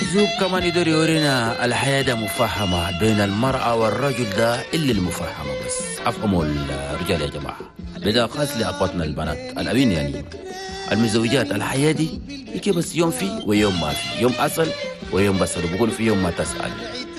زوب كمان يقدر يورينا الحياة ده مفاهمة بين المرأة والرجل، ده اللي المفاهمة بس. أفهموا الرجال يا جماعة، بدا خاص لأخواتنا البنات الأبين يعني المزوجات. الحياة دي يجي بس يوم في ويوم ما في، يوم أسأل ويوم بسأل، وبقول في يوم ما تسأل.